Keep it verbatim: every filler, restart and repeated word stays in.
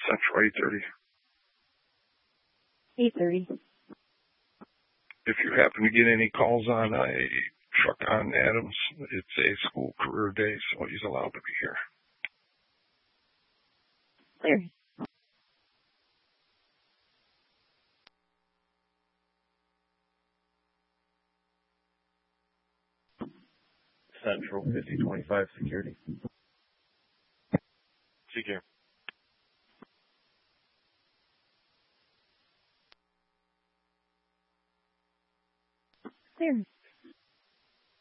Central eight thirty. eight thirty. If you happen to get any calls on a truck on Adams, it's a school career day, so he's allowed to be here. Clear. Central fifty twenty-five security. Secure. Clear.